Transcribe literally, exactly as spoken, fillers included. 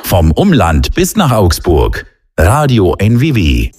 Vom Umland bis nach Augsburg. Radio N W W.